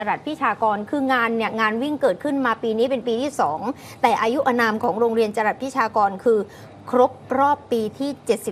จรัสพิชากรคืองานเนี่ยงานวิ่งเกิดขึ้นมาปีนี้เป็นปีที่2แต่อายุอานามของโรงเรียนจรัสพิชากรคือครบรอบปีที่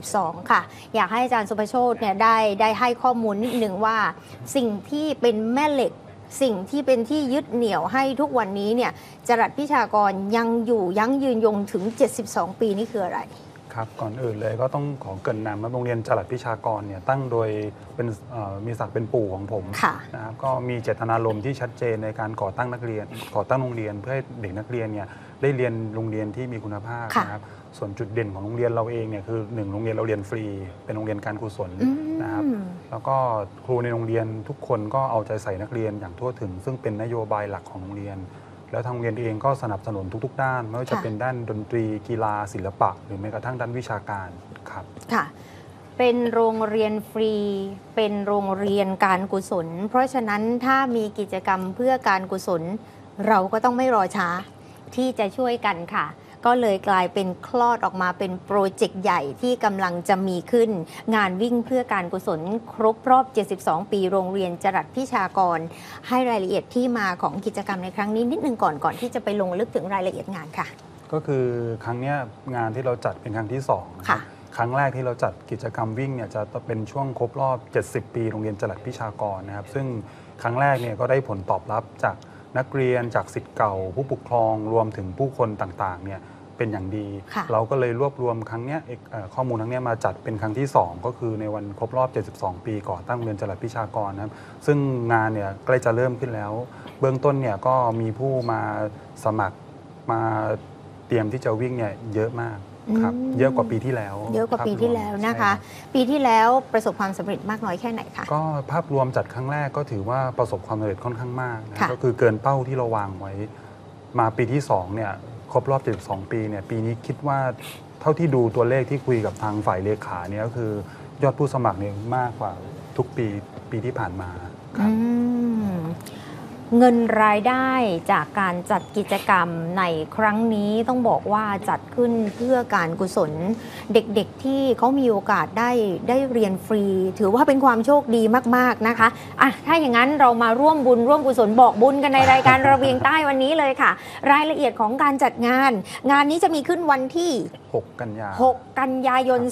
72ค่ะอยากให้อาจารย์สุภโชติเนี่ยได้ให้ข้อมูลนิดนึงว่าสิ่งที่เป็นแม่เหล็กสิ่งที่เป็นที่ยึดเหนี่ยวให้ทุกวันนี้เนี่ยจรัสพิชากรยังอยู่ยั้งยืนยงถึง72ปีนี่คืออะไรครับก่อนอื่นเลยก็ต้องขอเกริ่นนำว่าโรงเรียนจรัสพิชากรเนี่ยตั้งโดยเป็นมีศักดิ์เป็นปู่ของผมนะครับก็มีเจตนารมณ์ที่ชัดเจนในการก่อตั้งโรงเรียนเพื่อให้เด็กนักเรียนเนี่ยได้เรียนโรงเรียนที่มีคุณภาพนะครับส่วนจุดเด่นของโรงเรียนเราเองเนี่ยคือ1โรงเรียนเราเรียนฟรีเป็นโรงเรียนการกุศลนะครับแล้วก็ครูในโรงเรียนทุกคนก็เอาใจใส่นักเรียนอย่างทั่วถึงซึ่งเป็นนโยบายหลักของโรงเรียนแล้วทางโรงเรียนเองก็สนับสนุนทุกๆด้านไม่ว่าจะเป็นด้านดนตรีกีฬาศิลปะหรือแม้กระทั่งด้านวิชาการครับค่ะเป็นโรงเรียนฟรีเป็นโรงเรียนการกุศลเพราะฉะนั้นถ้ามีกิจกรรมเพื่อการกุศลเราก็ต้องไม่รอช้าที่จะช่วยกันค่ะก็เลยกลายเป็นคลอดออกมาเป็นโปรเจกต์ใหญ่ที่กำลังจะมีขึ้นงานวิ่งเพื่อการกุศลครบรอบ72ปีโรงเรียนจรัสพิชากรให้รายละเอียดที่มาของกิจกรรมในครั้งนี้นิดนึงก่อนที่จะไปลงลึกถึงรายละเอียดงานค่ะก็คือครั้งนี้งานที่เราจัดเป็นครั้งที่2ค่ะครั้งแรกที่เราจัดกิจกรรมวิ่งเนี่ยจะเป็นช่วงครบรอบ70ปีโรงเรียนจรัสพิชากรนะครับซึ่งครั้งแรกเนี่ยก็ได้ผลตอบรับจากนักเรียนจากศิษย์เก่าผู้ปกครองรวมถึงผู้คนต่างๆเนี่ยเป็นอย่างดีเราก็เลยรวบรวมครั้งนี้ข้อมูลครั้งนี้มาจัดเป็นครั้งที่2ก็คือในวันครบรอบ72ปีก่อตั้งโรงเรียนจรัสพิชากรนะครับซึ่งงานเนี่ยใกล้จะเริ่มขึ้นแล้วเบื้องต้นเนี่ยก็มีผู้มาสมัครมาเตรียมที่จะวิ่งเนี่ยเยอะมากครับเยอะกว่าปีที่แล้วเยอะกว่าปีที่แล้วนะคะปีที่แล้วประสบความสำเร็จมากน้อยแค่ไหนคะก็ภาพรวมจัดครั้งแรกก็ถือว่าประสบความสำเร็จค่อนข้างมากนะก็คือเกินเป้าที่เราวางไว้มาปีที่2เนี่ยครบรอบ72ปีเนี่ยปีนี้คิดว่าเท่าที่ดูตัวเลขที่คุยกับทางฝ่ายเลขาเนี่ยก็คือยอดผู้สมัครเนี่ยมากกว่าทุกปีที่ผ่านมาครับเงินรายได้จากการจัดกิจกรรมในครั้งนี้ต้องบอกว่าจัดขึ้นเพื่อการกุศลเด็กๆที่เขามีโอกาสได้เรียนฟรีถือว่าเป็นความโชคดีมากๆนะคะอ่ะถ้าอย่างนั้นเรามาร่วมบุญร่วมกุศลบอกบุญกันในรายการระเบียงใต้วันนี้เลยค่ะรายละเอียดของการจัดงานนี้จะมีขึ้นวันที่ 6 กันยายน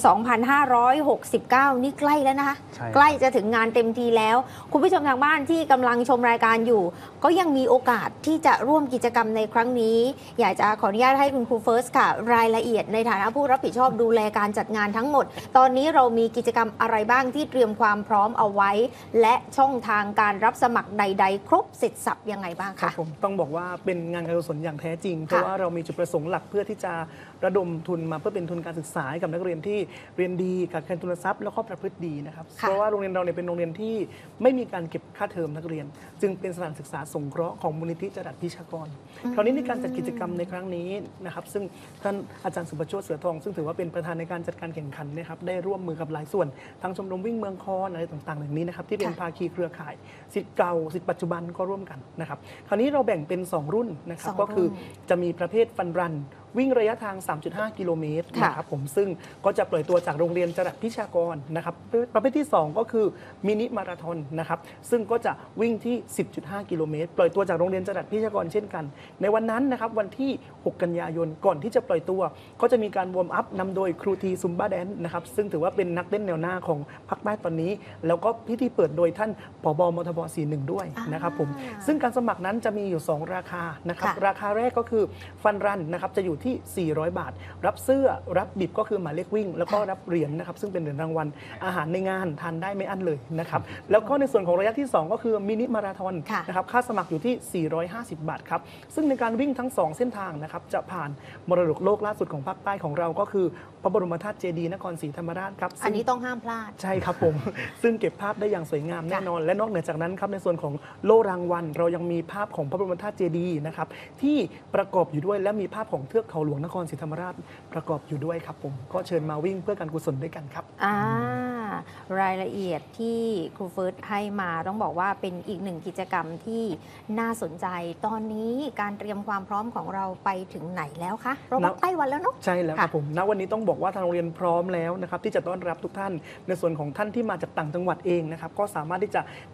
2569นี่ใกล้แล้วนะคะใกล้จะถึงงานเต็มทีแล้วคุณผู้ชมทางบ้านที่กำลังชมรายการอยู่ก็ยังมีโอกาสที่จะร่วมกิจกรรมในครั้งนี้อยากจะขออนุญาตให้คุณครูเฟิร์สค่ะรายละเอียดในฐานะผู้รับผิดชอบดูแลการจัดงานทั้งหมดตอนนี้เรามีกิจกรรมอะไรบ้างที่เตรียมความพร้อมเอาไว้และช่องทางการรับสมัครใดๆครบเสร็จสับยังไงบ้างคะผมต้องบอกว่าเป็นงานการกุศลอย่างแท้จริงเพราะว่าเรามีจุดประสงค์หลักเพื่อที่จะระดมทุนมาเพื่อเป็นทุนการศึกษาให้กับนักเรียนที่เรียนดีขาดแคลนทุนทรัพย์แล้วก็ประพฤติดีนะครับเพราะว่าโรงเรียนเราเนี่ยเป็นโรงเรียนที่ไม่มีการเก็บค่าเทอมนักเรียนจึงเป็นสถานศึกษาสงเคราะห์ของมูลนิธิจรัสพิชากรคราวนี้ในการจัดกิจกรรมในครั้งนี้นะครับซึ่งท่านอาจารย์สุประโชติเสือทองซึ่งถือว่าเป็นประธานในการจัดการแข่งขันนะครับได้ร่วมมือกับหลายส่วนทั้งชมรมวิ่งเมืองคอนอะไรต่างๆอย่างนี้นะครับที่เป็นภาคีเครือข่ายศิษย์เก่าศิษย์ปัจจุบันก็ร่วมกันนะครับคราวนี้เราแบ่งเป็น2รุ่นนะครับก็คือจะมีประเภทฟันรันวิ่งระยะทาง 3.5 กิโลเมตรนะครับผมซึ่งก็จะปล่อยตัวจากโรงเรียนจรัสพิชากรนะครับประเภทที่2ก็คือมินิมาราธอนนะครับซึ่งก็จะวิ่งที่ 10.5 กิโลเมตรปล่อยตัวจากโรงเรียนจรัสพิชากรเช่นกันในวันนั้นนะครับวันที่6 กันยายนก่อนที่จะปล่อยตัวก็จะมีการวอร์มอัพนำโดยครูทีซุมบ้าแดนนะครับซึ่งถือว่าเป็นนักเต้นแนวหน้าของภาคใต้ตอนนี้แล้วก็พิธีเปิดโดยท่านผบ.มทบ41ด้วยนะครับผมซึ่งการสมัครนั้นจะมีอยู่2ราคานะครับราคาแรกก็คือฟันรันนะครับจะอยู่ที่400 บาทรับเสื้อรับบิบก็คือหมายเลขวิ่งแล้วก็รับเหรียญนะครับซึ่งเป็นเหรียญรางวัลอาหารในงานทานได้ไม่อั้นเลยนะครับแล้วก็ในส่วนของระยะที่2ก็คือมินิมาราธอนนะครับค่าสมัครอยู่ที่450 บาทครับซึ่งในการวิ่งทั้ง2เส้นทางนะครับจะผ่านมรดกโลกล่าสุดของภาคใต้ของเราก็คือพระบรมธาตุเจดีย์นครศรีธรรมราชครับอันนี้ต้องห้ามพลาดใช่ครับผมซึ่งเก็บภาพได้อย่างสวยงามแน่นอนและนอกเหนือจากนั้นครับในส่วนของโล่รางวัลเรายังมีภาพของพระบรมธาตุเจดีย์นะครับที่ประกอบอยู่ด้วยและมีภาพของเทือกเขาหลวงนครศรีธรรมราชประกอบอยู่ด้วยครับผมก็เชิญมาวิ่งเพื่อการกุศลด้วยกันครับรายละเอียดที่ครูเฟิร์สให้มาต้องบอกว่าเป็นอีกหนึ่งกิจกรรมที่น่าสนใจตอนนี้การเตรียมความพร้อมของเราไปถึงไหนแล้วคะเราใกล้วันแล้วเนาะใช่แล้วครับผมณวันนี้ต้องบอกว่าทางโรงเรียนพร้อมแล้วนะครับที่จะต้อนรับทุกท่านในส่วนของท่านที่มาจากต่างจังหวัดเองนะครับก็สามารถที่จะ